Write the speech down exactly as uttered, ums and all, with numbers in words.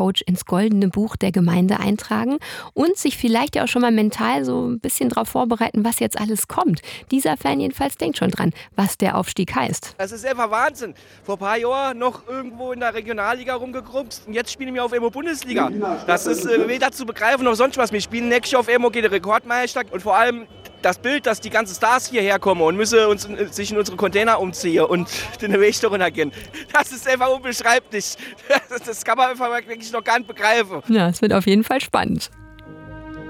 Coach ins goldene Buch der Gemeinde eintragen und sich vielleicht ja auch schon mal mental so ein bisschen darauf vorbereiten, was jetzt alles kommt. Dieser Fan jedenfalls denkt schon dran, was der Aufstieg heißt. Das ist einfach Wahnsinn. Vor ein paar Jahren noch irgendwo in der Regionalliga rumgegrumpst und jetzt spielen wir auf einmal Bundesliga. Das ist äh, weder zu begreifen noch sonst was. Wir spielen nächstes Jahr auf einmal gegen den Rekordmeister und vor allem das Bild, dass die ganzen Stars hierher kommen und müssen uns, sich in unsere Container umziehen und den Weg darunter gehen. Das ist einfach unbeschreiblich. Das, das kann man einfach wirklich noch gar nicht begreifen. Ja, es wird auf jeden Fall spannend.